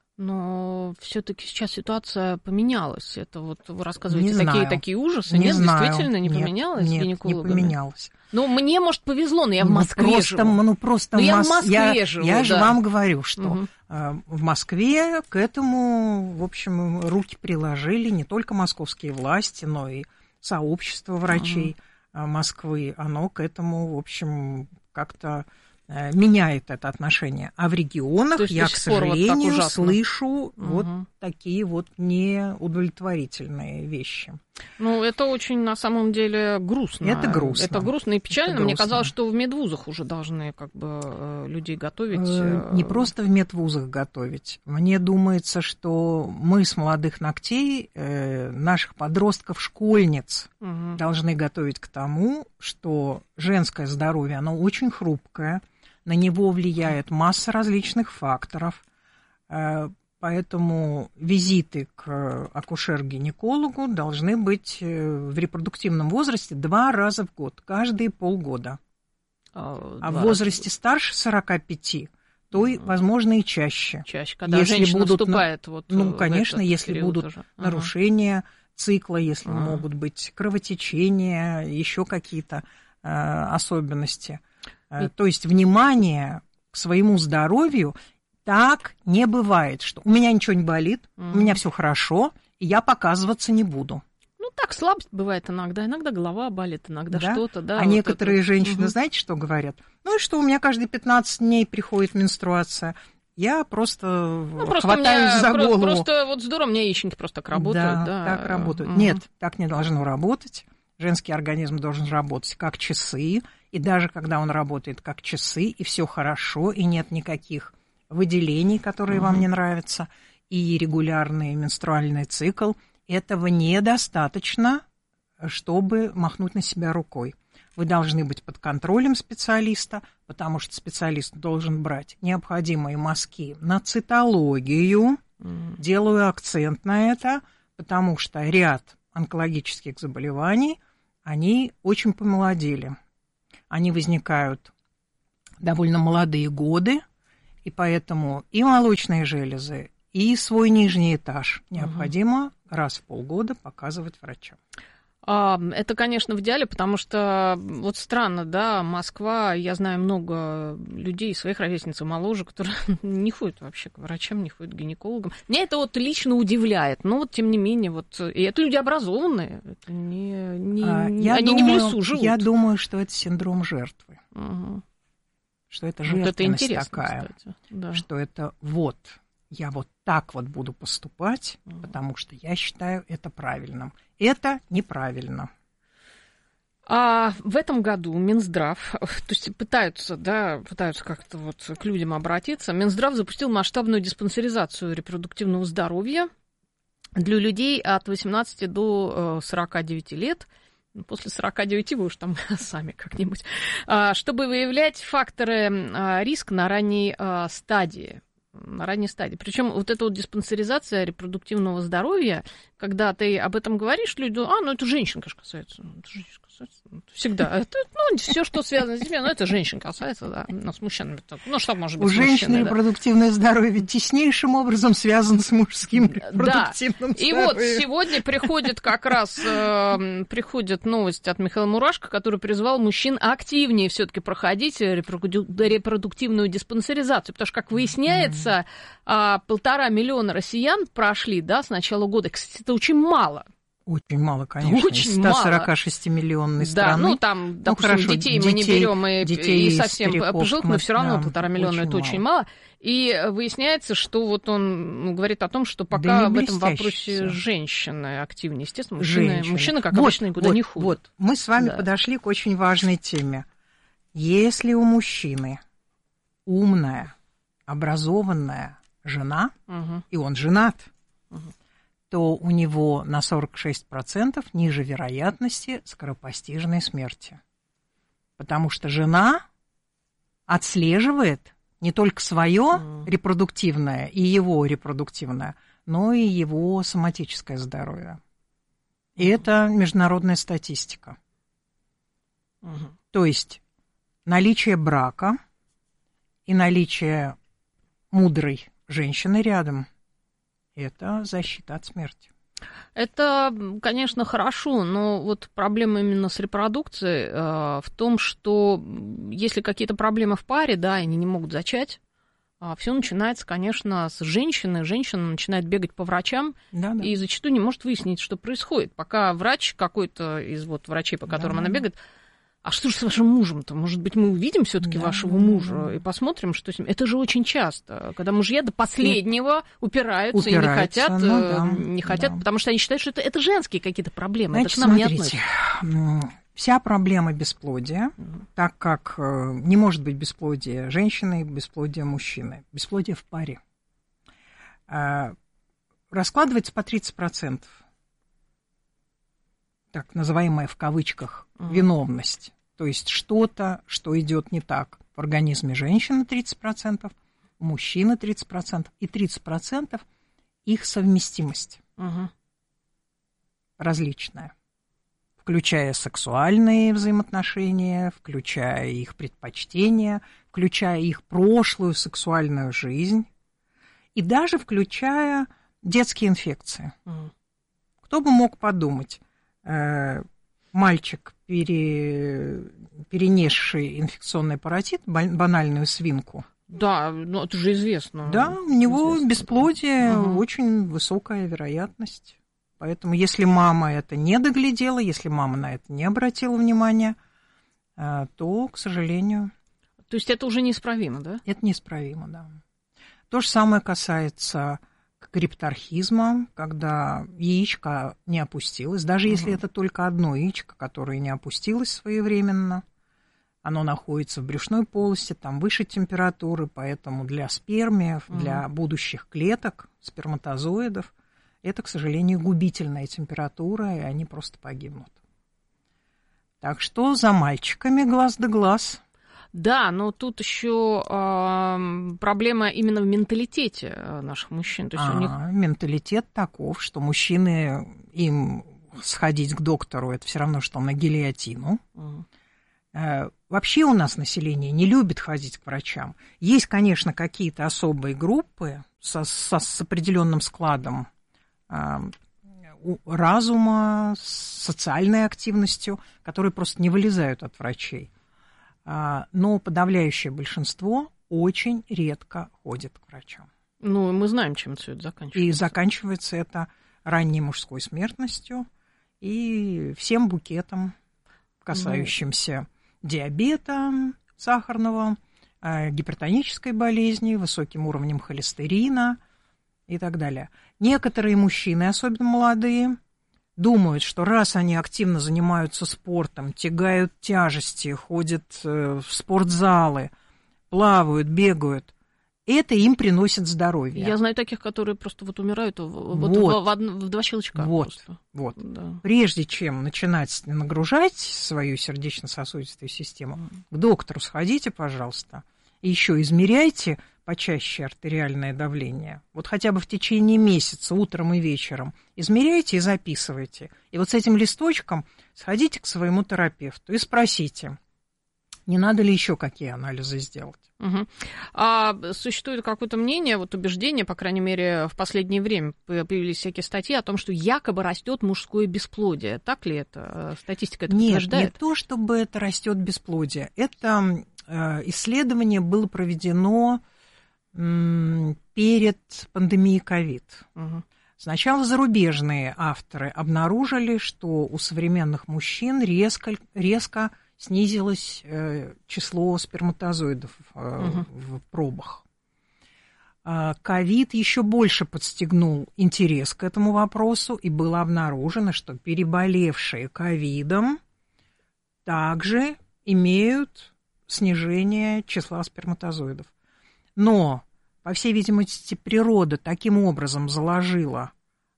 Speaker 2: Но все-таки сейчас ситуация поменялась. Это вот вы рассказываете такие ужасы.
Speaker 1: Не знаю.
Speaker 2: Действительно не поменялось?
Speaker 1: Нет, не поменялось.
Speaker 2: Мне, может, повезло, но я в Москве живу.
Speaker 1: Я в
Speaker 2: Москве живу.
Speaker 1: Я же вам говорю, что в Москве к этому, в общем, руки приложили не только московские власти, но и сообщество врачей Москвы. Оно к этому, в общем, как-то меняет это отношение. А в регионах я, к сожалению, слышу вот такие вот неудовлетворительные вещи.
Speaker 2: Это очень, на самом деле, грустно.
Speaker 1: Это грустно.
Speaker 2: Это грустно и печально. Мне казалось, что в медвузах уже должны людей готовить.
Speaker 1: Не просто в медвузах готовить. Мне думается, что мы с молодых ногтей наших подростков, школьниц должны готовить к тому, что женское здоровье, оно очень хрупкое, на него влияет масса различных факторов. Поэтому визиты к акушер-гинекологу должны быть в репродуктивном возрасте 2 раза в год, каждые полгода. А в возрасте старше 45, то, возможно, и чаще.
Speaker 2: Когда женщина вступает
Speaker 1: конечно, если будут уже нарушения цикла, если могут быть кровотечения, еще какие-то особенности. То есть внимание к своему здоровью. Так не бывает, что у меня ничего не болит, у меня все хорошо, и я показываться не буду.
Speaker 2: Так, слабость бывает иногда голова болит, иногда что-то. Да,
Speaker 1: а некоторые женщины, знаете, что говорят? И что, у меня каждые 15 дней приходит менструация. Я просто хватаюсь за голову.
Speaker 2: Просто здорово, у меня яичники просто так работают.
Speaker 1: Да, так работают. Нет, так не должно работать. Женский организм должен работать как часы, и даже когда он работает как часы, и все хорошо, и нет никаких выделений, которые вам не нравятся, и регулярный менструальный цикл, этого недостаточно, чтобы махнуть на себя рукой. Вы должны быть под контролем специалиста, потому что специалист должен брать необходимые мазки на цитологию. Делаю акцент на это, потому что ряд онкологических заболеваний, они очень помолодели. Они возникают в довольно молодые годы, и поэтому и молочные железы, и свой нижний этаж необходимо раз в полгода показывать врачам.
Speaker 2: Это, конечно, в идеале, потому что вот странно, да, Москва, я знаю много людей, своих ровесниц моложе, которые не ходят вообще к врачам, не ходят к гинекологам. Меня это вот лично удивляет, но вот тем не менее, вот, и это люди образованные, это они не в лесу живут.
Speaker 1: Я думаю, что это синдром жертвы, что это жертвенность вот это такая, кстати, да. Что это вот, я вот так вот буду поступать, потому что я считаю это правильным. Это неправильно.
Speaker 2: А в этом году Минздрав, то есть пытаются как-то вот к людям обратиться, Минздрав запустил масштабную диспансеризацию репродуктивного здоровья для людей от 18 до 49 лет. После 49 вы уж там сами как-нибудь. Чтобы выявлять факторы риска на ранней стадии. Причем вот эта вот диспансеризация репродуктивного здоровья, когда ты об этом говоришь, люди думают, это женщин касается. Это женщин касается. Всегда. Это, все, что связано с детьми, это женщин касается, да. Но с мужчинами. Что может быть
Speaker 1: у женщин репродуктивное здоровье теснейшим образом связано с мужским репродуктивным здоровьем.
Speaker 2: И вот сегодня приходит как раз новость от Михаила Мурашко, который призвал мужчин активнее все-таки проходить репродуктивную диспансеризацию. Потому что, как выясняется, 1,5 миллиона россиян прошли, да, с начала года. Кстати, это очень мало.
Speaker 1: Очень мало, конечно.
Speaker 2: Очень
Speaker 1: 146-миллионной страны.
Speaker 2: Да, там, допустим, детей мы не берем и совсем пожилых, но все равно 1,5 миллиона это очень мало. И выясняется, что вот он говорит о том, что пока в этом вопросе женщины активнее. Естественно, мужчины как обычно, никуда не ходят.
Speaker 1: Вот, мы с вами подошли к очень важной теме. Если у мужчины умная, образованная жена, и он женат, то у него на 46% ниже вероятности скоропостижной смерти. Потому что жена отслеживает не только свое репродуктивное и его репродуктивное, но и его соматическое здоровье. И это международная статистика. То есть наличие брака и наличие мудрой женщины рядом – это защита от смерти.
Speaker 2: Это, конечно, хорошо, но вот проблема именно с репродукцией в том, что если какие-то проблемы в паре, да, они не могут зачать, все начинается, конечно, с женщины. Женщина начинает бегать по врачам и зачастую не может выяснить, что происходит. Пока врач, какой-то из вот врачей, по которым она бегает, а что же с вашим мужем-то? Может быть, мы увидим все-таки вашего мужа и посмотрим, что с ним. Это же очень часто, когда мужья до последнего упираются и не хотят, потому что они считают, что это женские какие-то проблемы.
Speaker 1: Значит,
Speaker 2: это к нам
Speaker 1: смотрите,
Speaker 2: не относится.
Speaker 1: Вся проблема бесплодия, так как не может быть бесплодия женщины и бесплодия мужчины, бесплодие в паре, раскладывается по 30%. Так называемая в кавычках виновность. То есть что-то, что идет не так в организме женщины 30%, у мужчины 30%, и 30% их совместимость различная, включая сексуальные взаимоотношения, включая их предпочтения, включая их прошлую сексуальную жизнь и даже включая детские инфекции. Кто бы мог подумать, мальчик, перенесший инфекционный паротит, банальную свинку.
Speaker 2: Да, ну это же известно.
Speaker 1: Да, у него бесплодие, очень высокая вероятность. Поэтому если мама это не доглядела, если мама на это не обратила внимания, то, к сожалению...
Speaker 2: То есть это уже неисправимо, да?
Speaker 1: Это неисправимо, да. То же самое касается, как крипторхизма, когда яичко не опустилось, даже если это только одно яичко, которое не опустилось своевременно, оно находится в брюшной полости, там выше температуры, поэтому для спермиев, для будущих клеток, сперматозоидов, это, к сожалению, губительная температура, и они просто погибнут. Так что за мальчиками глаз да глаз.
Speaker 2: Да, но тут еще проблема именно в менталитете наших мужчин. То есть у них...
Speaker 1: Менталитет таков, что мужчины, им сходить к доктору, это все равно, что на гильотину. Вообще у нас население не любит ходить к врачам. Есть, конечно, какие-то особые группы с определенным складом разума, с социальной активностью, которые просто не вылезают от врачей. Но подавляющее большинство очень редко ходит к врачам.
Speaker 2: Ну, мы знаем, чем все это заканчивается.
Speaker 1: И заканчивается это ранней мужской смертностью и всем букетом, касающимся диабета сахарного, гипертонической болезни, высоким уровнем холестерина и так далее. Некоторые мужчины, особенно молодые, думают, что раз они активно занимаются спортом, тягают тяжести, ходят в спортзалы, плавают, бегают, это им приносит здоровье.
Speaker 2: Я знаю таких, которые просто вот умирают в два щелчка.
Speaker 1: Вот. Да. Прежде чем начинать нагружать свою сердечно-сосудистую систему, к доктору сходите, пожалуйста, и еще измеряйте почаще артериальное давление. Вот хотя бы в течение месяца, утром и вечером, измеряйте и записывайте. И вот с этим листочком сходите к своему терапевту и спросите, не надо ли еще какие анализы сделать.
Speaker 2: А существует какое-то мнение, вот убеждение, по крайней мере, в последнее время появились всякие статьи о том, что якобы растет мужское бесплодие. Так ли это? Статистика это подтверждает?
Speaker 1: Нет, не то, чтобы это растет бесплодие. Это исследование было проведено перед пандемией ковид. Сначала зарубежные авторы обнаружили, что у современных мужчин резко снизилось число сперматозоидов в пробах. Ковид еще больше подстегнул интерес к этому вопросу, и было обнаружено, что переболевшие ковидом также имеют снижение числа сперматозоидов. Но, по всей видимости, природа таким образом заложила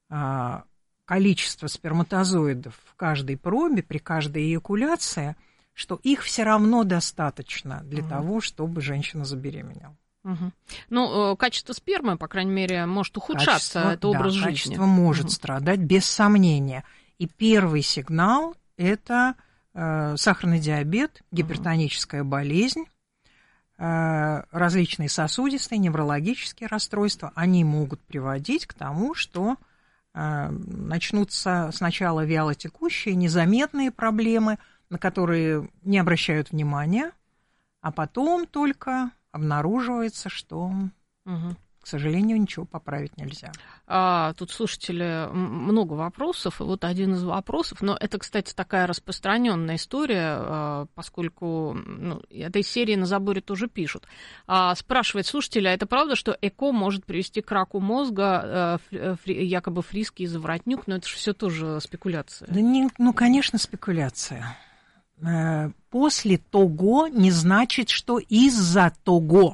Speaker 1: количество сперматозоидов в каждой пробе, при каждой эякуляции, что их все равно достаточно для того, чтобы женщина забеременела.
Speaker 2: Ну, качество спермы, по крайней мере, может ухудшаться, это образ жизни.
Speaker 1: Качество может страдать, без сомнения. И первый сигнал – это сахарный диабет, гипертоническая болезнь, различные сосудистые, неврологические расстройства. Они могут приводить к тому, что начнутся сначала вялотекущие, незаметные проблемы, на которые не обращают внимания, а потом только обнаруживается, что, к сожалению, ничего поправить нельзя.
Speaker 2: Тут, слушатели, много вопросов, и вот один из вопросов, но это, кстати, такая распространенная история, поскольку этой серии на заборе тоже пишут. Спрашивает слушатель, а это правда, что ЭКО может привести к раку мозга, якобы фриски и заворотнюк, но это же все тоже спекуляция.
Speaker 1: Да конечно, спекуляция. После того не значит, что из-за того.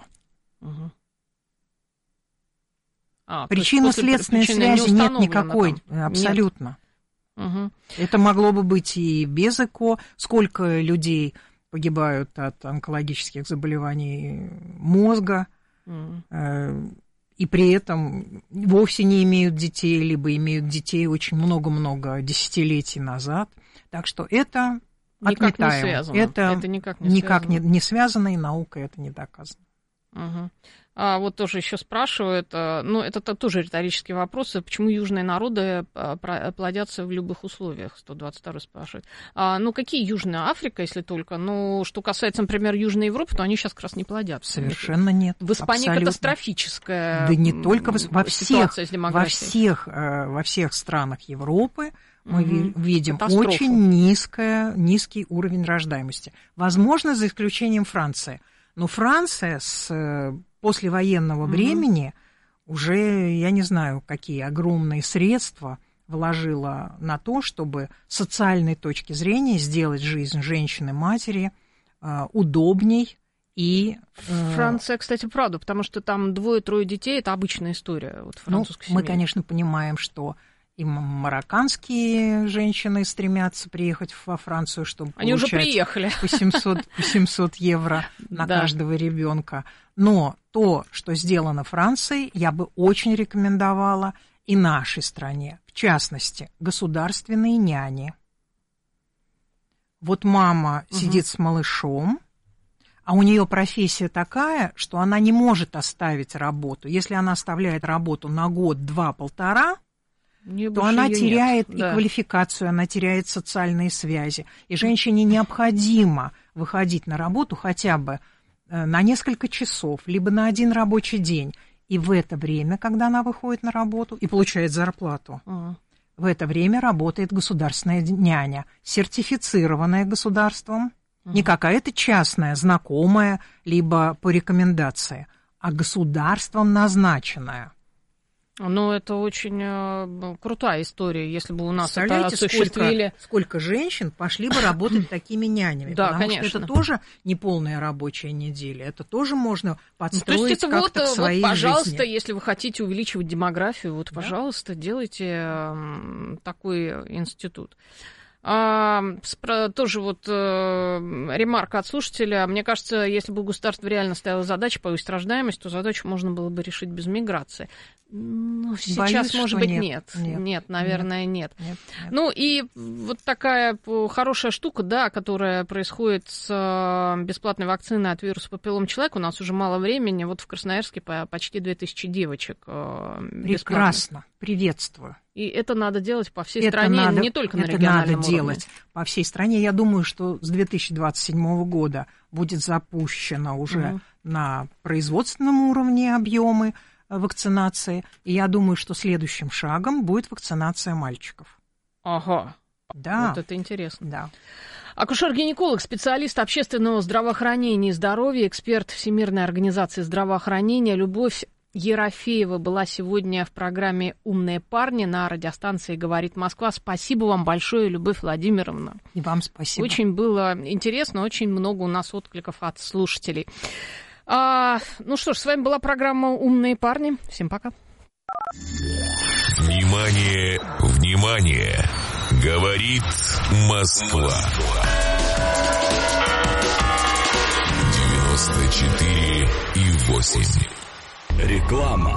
Speaker 1: Причинно-следственной связи нет никакой, абсолютно.
Speaker 2: Нет.
Speaker 1: Это могло бы быть и без ЭКО. Сколько людей погибают от онкологических заболеваний мозга, и при этом вовсе не имеют детей, либо имеют детей очень много-много десятилетий назад. Так что это
Speaker 2: никак
Speaker 1: отметаем.
Speaker 2: Не связано.
Speaker 1: Это никак не связано, и наукой это не доказано.
Speaker 2: Вот тоже еще спрашивают, это тоже риторический вопрос, почему южные народы плодятся в любых условиях, 122-й спрашивает. Какие Южная Африка, если только, что касается, например, Южной Европы, то они сейчас как раз не плодятся.
Speaker 1: Совершенно нет.
Speaker 2: В Испании абсолютно. Катастрофическая
Speaker 1: да не только
Speaker 2: ситуация с демографией.
Speaker 1: Во всех странах Европы мы видим очень низкий уровень рождаемости. Возможно, за исключением Франции. Но Франция с послевоенного времени уже, я не знаю, какие огромные средства вложила на то, чтобы с социальной точки зрения сделать жизнь женщины-матери удобней. И
Speaker 2: Франция, кстати, правда, потому что там 2-3 детей – это обычная история вот, французской семьи.
Speaker 1: Мы, конечно, понимаем, что и марокканские женщины стремятся приехать во Францию, чтобы
Speaker 2: они
Speaker 1: получать
Speaker 2: уже приехали.
Speaker 1: по 700 евро на каждого ребенка. Но то, что сделано Францией, я бы очень рекомендовала и нашей стране. В частности, государственные няни. Вот мама сидит с малышом, а у нее профессия такая, что она не может оставить работу. Если она оставляет работу на год, 2, 1,5, то она теряет и квалификацию, она теряет социальные связи. И женщине необходимо выходить на работу хотя бы на несколько часов, либо на 1 рабочий день. И в это время, когда она выходит на работу и получает зарплату, в это время работает государственная няня, сертифицированная государством, не какая-то частная, знакомая, либо по рекомендации, а государством назначенная.
Speaker 2: Ну, это очень крутая история, если бы у нас это осуществили.
Speaker 1: Сколько женщин пошли бы работать такими нянями.
Speaker 2: Да,
Speaker 1: потому
Speaker 2: конечно.
Speaker 1: что это тоже не полная рабочая неделя, это тоже можно подстроить
Speaker 2: то есть это
Speaker 1: как-то к своей
Speaker 2: вот, пожалуйста,
Speaker 1: жизни.
Speaker 2: если вы хотите увеличивать демографию, вот, пожалуйста, делайте такой институт. Тоже вот ремарка от слушателя. Мне кажется, если бы у государства реально стояла задача повысить рождаемость, то задачу можно было бы решить без миграции. Ну, сейчас, может быть, нет. Нет, наверное, нет. Ну, и вот такая хорошая штука, да, которая происходит с бесплатной вакциной от вируса папиллом человека. У нас уже мало времени. Вот в Красноярске почти 2000 девочек бесплатно.
Speaker 1: Прекрасно. Приветствую.
Speaker 2: И это надо делать по всей стране, не только на региональном уровне.
Speaker 1: Это надо делать по всей стране. Я думаю, что с 2027 года будет запущено уже на производственном уровне объемы вакцинации. И я думаю, что следующим шагом будет вакцинация мальчиков.
Speaker 2: Ага.
Speaker 1: Да.
Speaker 2: Вот это интересно.
Speaker 1: Да.
Speaker 2: Акушер-гинеколог, специалист общественного здравоохранения и здоровья, эксперт Всемирной организации здравоохранения Любовь Ерофеева была сегодня в программе «Умные парни» на радиостанции «Говорит Москва». Спасибо вам большое, Любовь Владимировна.
Speaker 1: И вам спасибо.
Speaker 2: Очень было интересно, очень много у нас откликов от слушателей. Ну что ж, с вами была программа «Умные парни». Всем пока.
Speaker 3: Внимание, внимание! Говорит Москва. 94,8.
Speaker 4: Реклама.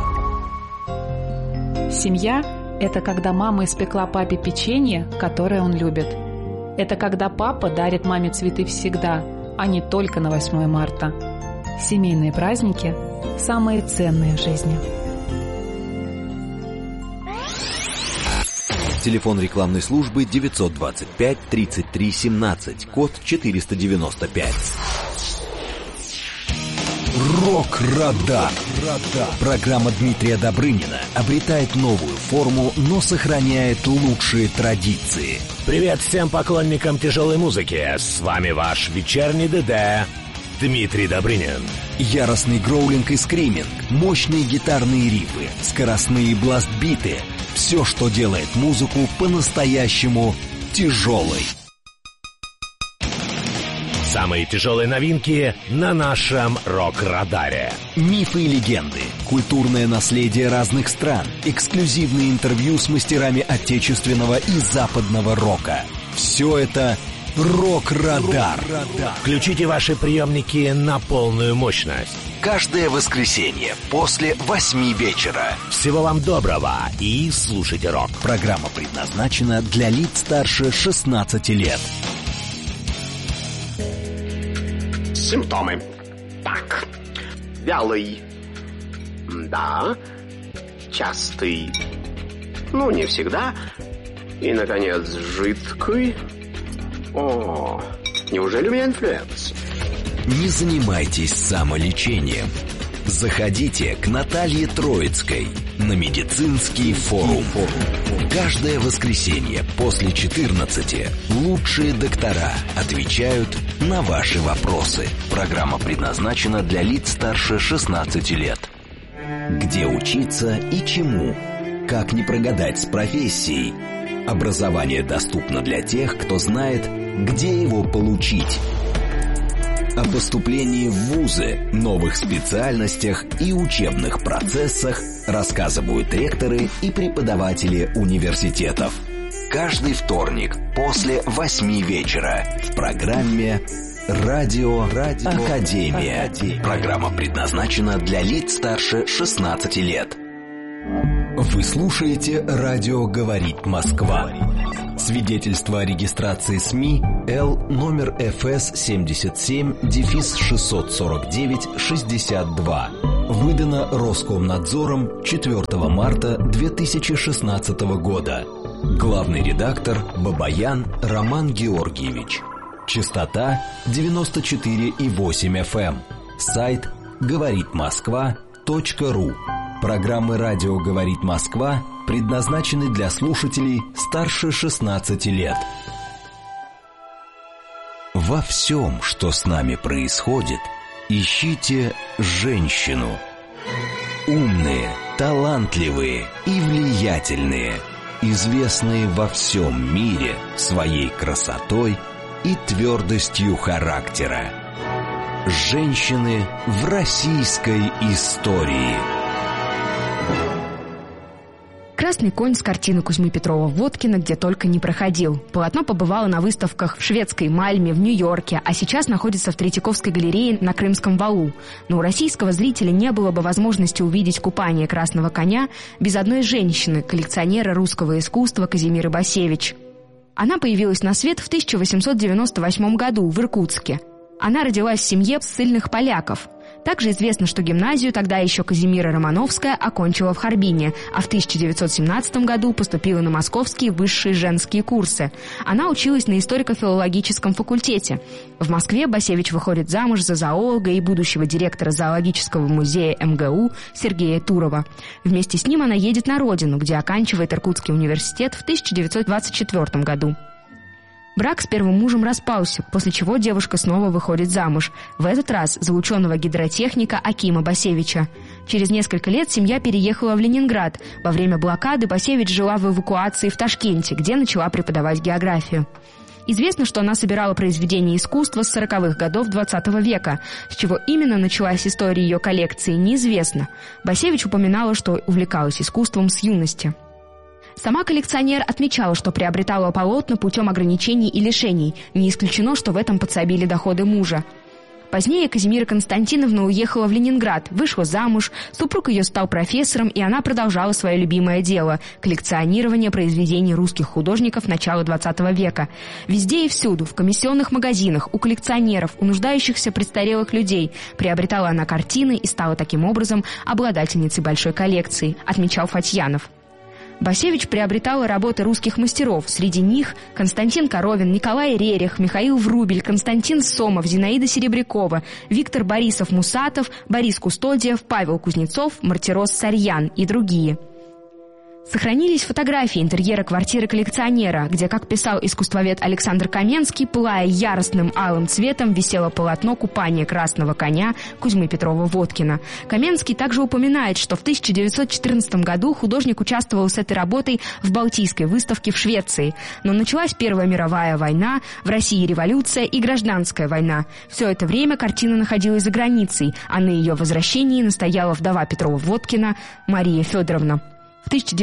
Speaker 6: Семья – это когда мама испекла папе печенье, которое он любит. Это когда папа дарит маме цветы всегда, а не только на 8 марта. Семейные праздники – самые ценные в жизни.
Speaker 4: Телефон рекламной службы 925 33 17, код 495. Рок-Радар. Программа Дмитрия Добрынина обретает новую форму, но сохраняет лучшие традиции.
Speaker 7: Привет всем поклонникам тяжелой музыки. С вами ваш вечерний ДД Дмитрий Добрынин.
Speaker 4: Яростный гроулинг и скриминг, мощные гитарные рифы, скоростные бласт-биты. Все, что делает музыку по-настоящему тяжелой.
Speaker 7: Самые тяжелые новинки на нашем Рок-Радаре.
Speaker 4: Мифы и легенды, культурное наследие разных стран, эксклюзивные интервью с мастерами отечественного и западного рока. Все это Рок-Радар.
Speaker 7: Включите ваши приемники на полную мощность.
Speaker 4: Каждое воскресенье после 8 вечера.
Speaker 7: Всего вам доброго и слушайте рок.
Speaker 4: Программа предназначена для лиц старше 16 лет.
Speaker 8: Симптомы. Так. Вялый. Да. Частый. Ну, не всегда. И, наконец, жидкий. О, неужели у меня инфлюенс?
Speaker 4: Не занимайтесь самолечением. Заходите к Наталье Троицкой на медицинский форум. Каждое воскресенье после 14 лучшие доктора отвечают на ваши вопросы. Программа предназначена для лиц старше 16 лет. Где учиться и чему? Как не прогадать с профессией? Образование доступно для тех, кто знает, где его получить. О поступлении в вузы, новых специальностях и учебных процессах рассказывают ректоры и преподаватели университетов. Каждый вторник после 8 вечера в программе «Радио Академия». Программа предназначена для лиц старше 16 лет. Вы слушаете «Радио говорит Москва». Свидетельство о регистрации СМИ Л номер ФС 77-649-62. Выдано Роскомнадзором 4 марта 2016 года. Главный редактор Бабаян Роман Георгиевич. Частота 94,8 FM. Сайт говоритмосква.ру. Программы «Радио говорит Москва» предназначены для слушателей старше 16 лет. Во всем, что с нами происходит, ищите женщину. Умные, талантливые и влиятельные, известные во всем мире своей красотой и твердостью характера. Женщины в российской истории.
Speaker 9: «Красный конь» с картины Кузьмы Петрова-Водкина где только не проходил. Полотно побывало на выставках в шведской Мальме, в Нью-Йорке, а сейчас находится в Третьяковской галерее на Крымском валу. Но у российского зрителя не было бы возможности увидеть купание красного коня без одной женщины, коллекционера русского искусства Казимиры Басевич. Она появилась на свет в 1898 году в Иркутске. Она родилась в семье ссыльных поляков. Также известно, что гимназию тогда еще Казимира Романовская окончила в Харбине, а в 1917 году поступила на московские высшие женские курсы. Она училась на историко-филологическом факультете. В Москве Басевич выходит замуж за зоолога и будущего директора зоологического музея МГУ Сергея Турова. Вместе с ним она едет на родину, где оканчивает Иркутский университет в 1924 году. Брак с первым мужем распался, после чего девушка снова выходит замуж. В этот раз за ученого-гидротехника Акима Басевича. Через несколько лет семья переехала в Ленинград. Во время блокады Басевич жила в эвакуации в Ташкенте, где начала преподавать географию. Известно, что она собирала произведения искусства с 40-х годов XX века. С чего именно началась история ее коллекции, неизвестно. Басевич упоминала, что увлекалась искусством с юности. Сама коллекционер отмечала, что приобретала полотна путем ограничений и лишений. Не исключено, что в этом подсобили доходы мужа. Позднее Казимира Константиновна уехала в Ленинград, вышла замуж, супруг ее стал профессором, и она продолжала свое любимое дело – коллекционирование произведений русских художников начала XX века. Везде и всюду, в комиссионных магазинах, у коллекционеров, у нуждающихся престарелых людей приобретала она картины и стала таким образом обладательницей большой коллекции, отмечал Фатьянов. Басевич приобретала работы русских мастеров. Среди них Константин Коровин, Николай Рерих, Михаил Врубель, Константин Сомов, Зинаида Серебрякова, Виктор Борисов-Мусатов, Борис Кустодиев, Павел Кузнецов, Мартирос Сарьян и другие. Сохранились фотографии интерьера квартиры коллекционера, где, как писал искусствовед Александр Каменский, пылая яростным алым цветом, висело полотно «Купание красного коня» Кузьмы Петрова-Водкина. Каменский также упоминает, что в 1914 году художник участвовал с этой работой в Балтийской выставке в Швеции. Но началась Первая мировая война, в России революция и гражданская война. Все это время картина находилась за границей, а на ее возвращении настояла вдова Петрова-Водкина Мария Федоровна. В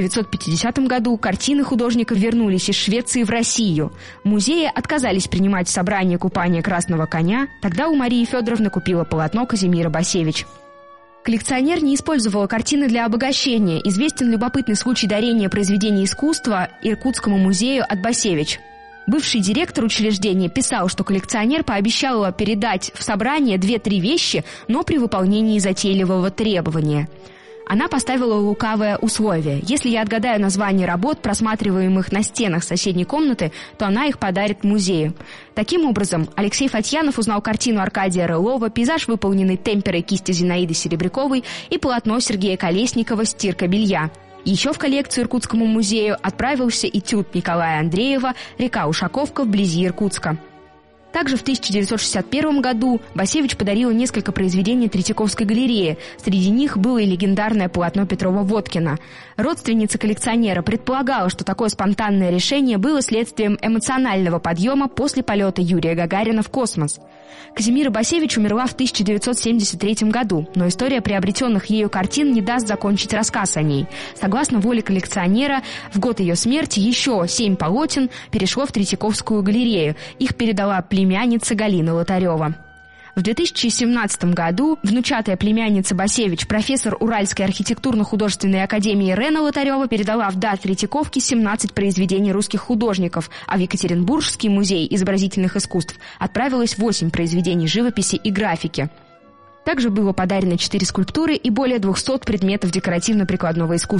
Speaker 9: 1950 году картины художника вернулись из Швеции в Россию. Музеи отказались принимать собрание «Купание красного коня». Тогда у Марии Федоровны купила полотно Казимира Басевич. Коллекционер не использовала картины для обогащения. Известен любопытный случай дарения произведений искусства Иркутскому музею от Басевич. Бывший директор учреждения писал, что коллекционер пообещала передать в собрание 2-3 вещи, но при выполнении затейливого требования. Она поставила лукавое условие. Если я отгадаю название работ, просматриваемых на стенах соседней комнаты, то она их подарит музею. Таким образом, Алексей Фатьянов узнал картину Аркадия Рылова, пейзаж, выполненный темперой кисти Зинаиды Серебряковой, и полотно Сергея Колесникова «Стирка белья». Еще в коллекцию Иркутскому музею отправился этюд Николая Андреева «Река Ушаковка вблизи Иркутска». Также в 1961 году Басевич подарила несколько произведений Третьяковской галереи. Среди них было и легендарное полотно Петрова-Водкина. Родственница коллекционера предполагала, что такое спонтанное решение было следствием эмоционального подъема после полета Юрия Гагарина в космос. Казимира Басевич умерла в 1973 году, но история приобретенных ею картин не даст закончить рассказ о ней. Согласно воле коллекционера, в год ее смерти еще 7 полотен перешло в Третьяковскую галерею. Их передала племянница Галина Лотарева. В 2017 году внучатая племянница Басевич, профессор Уральской архитектурно-художественной академии Рена Лотарева, передала в дар Третьяковки 17 произведений русских художников, а в Екатеринбургский музей изобразительных искусств отправилось 8 произведений живописи и графики. Также было подарено 4 скульптуры и более 200 предметов декоративно-прикладного искусства.